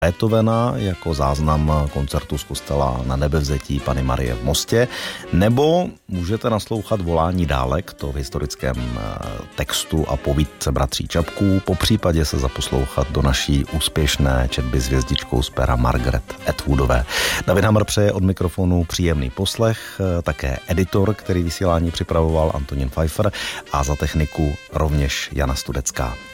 Beethovena jako záznam koncertu z kostela Na Nebevzetí Panny Marie v Mostě, nebo můžete naslouchat Volání dálek, to v historickém textu a povídce bratří Čapků, popřípadě se zaposlouchat do naší úspěšné četby s hvězdičkou z pera Margaret Atwoodové. David Hamr přeje od mikrofonu příjemný poslech, také editor, který vysílání připravoval, Antonín Pfeiffer, a za techniku rovněž Jana Studecká.